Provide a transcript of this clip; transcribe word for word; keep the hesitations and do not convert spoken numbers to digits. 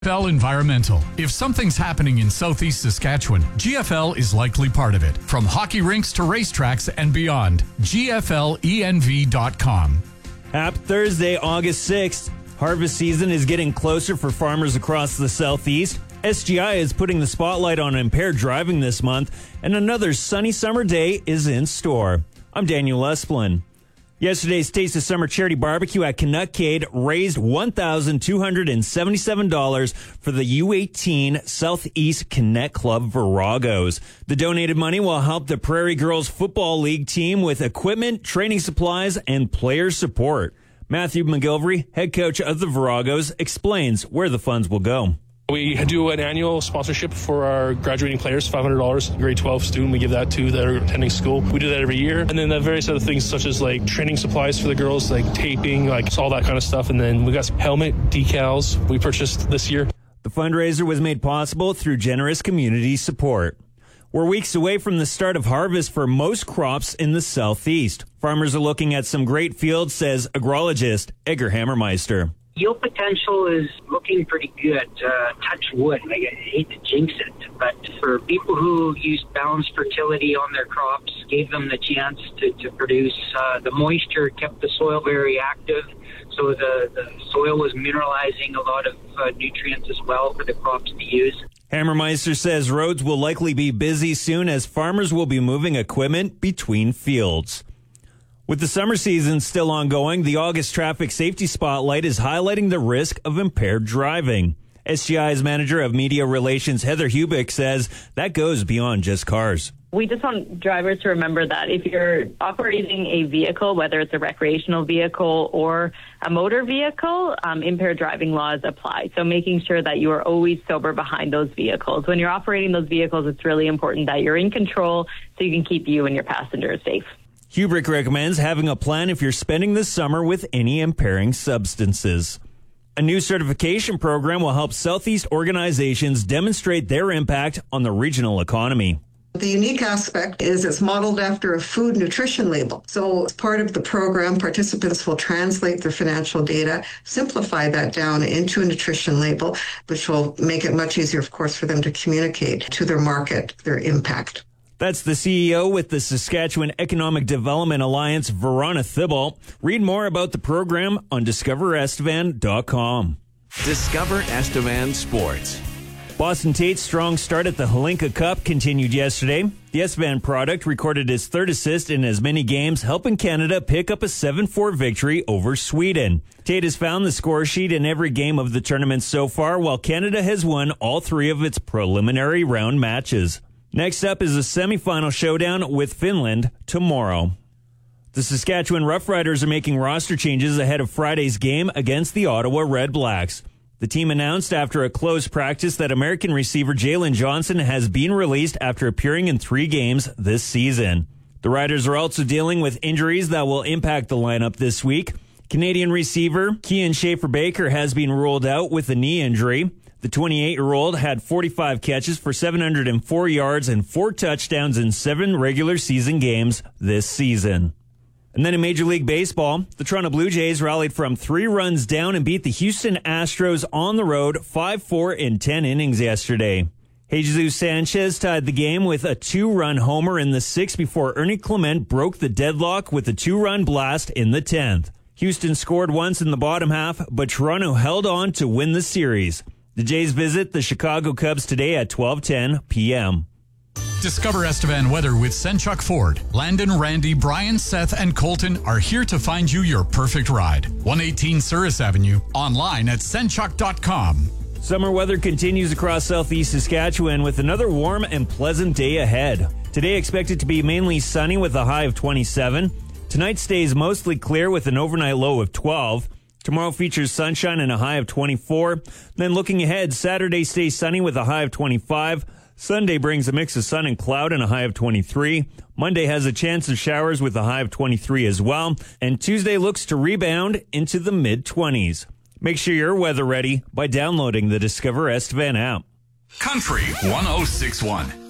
G F L Environmental. If something's happening in southeast Saskatchewan, G F L is likely part of it. From hockey rinks to racetracks and beyond, G F L E N V dot com. Happy Thursday, August sixth. Harvest season is getting closer for farmers across the southeast. S G I is putting the spotlight on impaired driving this month, and another sunny summer day is in store. I'm Daniel Esplin. Yesterday's Taste of Summer charity barbecue at Canuckade raised one thousand two hundred seventy-seven dollars for the U eighteen Southeast Connect Club Viragos. The donated money will help the Prairie Girls Football League team with equipment, training supplies, and player support. Matthew McGilvery, head coach of the Viragos, explains where the funds will go. We do an annual sponsorship for our graduating players, five hundred dollars. Grade twelve student, we give that to that are attending school. We do that every year. And then the various other things such as like training supplies for the girls, like taping, like all that kind of stuff. And then we got some helmet decals we purchased this year. The fundraiser was made possible through generous community support. We're weeks away from the start of harvest for most crops in the southeast. Farmers are looking at some great fields, says agrologist Edgar Hammermeister. Yield potential is looking pretty good. Uh, touch wood. I hate to jinx it, but for people who used balanced fertility on their crops, gave them the chance to, to produce, uh, the moisture kept the soil very active, so the, the soil was mineralizing a lot of uh, nutrients as well for the crops to use. Hammermeister says roads will likely be busy soon as farmers will be moving equipment between fields. With the summer season still ongoing, the August Traffic Safety Spotlight is highlighting the risk of impaired driving. S G I's Manager of Media Relations, Heather Hubick, says that goes beyond just cars. We just want drivers to remember that if you're operating a vehicle, whether it's a recreational vehicle or a motor vehicle, um, impaired driving laws apply. So making sure that you are always sober behind those vehicles. When you're operating those vehicles, it's really important that you're in control so you can keep you and your passengers safe. Hubrick recommends having a plan if you're spending the summer with any impairing substances. A new certification program will help Southeast organizations demonstrate their impact on the regional economy. The unique aspect is it's modeled after a food nutrition label. So as part of the program, participants will translate their financial data, simplify that down into a nutrition label, which will make it much easier, of course, for them to communicate to their market their impact. That's the C E O with the Saskatchewan Economic Development Alliance, Verona Thibault. Read more about the program on discover estevan dot com. Discover Estevan Sports. Boston Tate's strong start at the Hlinka Cup continued yesterday. The Estevan product recorded his third assist in as many games, helping Canada pick up a seven four victory over Sweden. Tate has found the score sheet in every game of the tournament so far, while Canada has won all three of its preliminary round matches. Next up is a semifinal showdown with Finland tomorrow. The Saskatchewan Roughriders are making roster changes ahead of Friday's game against the Ottawa Red Blacks. The team announced after a closed practice that American receiver Jalen Johnson has been released after appearing in three games this season. The Riders are also dealing with injuries that will impact the lineup this week. Canadian receiver Kean Schaefer-Baker has been ruled out with a knee injury. The twenty-eight-year-old had forty-five catches for seven hundred four yards and four touchdowns in seven regular season games this season. And then in Major League Baseball, the Toronto Blue Jays rallied from three runs down and beat the Houston Astros on the road five four in ten innings yesterday. Jesus Sanchez tied the game with a two-run homer in the sixth before Ernie Clement broke the deadlock with a two-run blast in the tenth. Houston scored once in the bottom half, but Toronto held on to win the series. The Jays visit the Chicago Cubs today at twelve ten p.m. Discover Estevan weather with Senchuk Ford. Landon, Randy, Brian, Seth, and Colton are here to find you your perfect ride. one eighteen Souris Avenue, online at senchuk dot com. Summer weather continues across southeast Saskatchewan with another warm and pleasant day ahead. Today expected to be mainly sunny with a high of twenty-seven. Tonight stays mostly clear with an overnight low of twelve. Tomorrow features sunshine and a high of twenty-four. Then looking ahead, Saturday stays sunny with a high of twenty-five. Sunday brings a mix of sun and cloud and a high of twenty-three. Monday has a chance of showers with a high of twenty-three as well. And Tuesday looks to rebound into the mid-twenties. Make sure you're weather ready by downloading the Discover Estevan app. Country one oh six one.